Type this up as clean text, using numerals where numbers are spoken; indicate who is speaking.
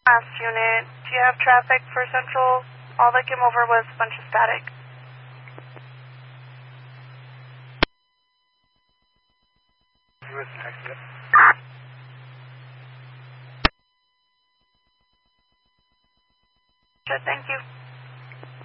Speaker 1: Last unit, do you have traffic for Central? All that came over was a bunch of static. Thank you.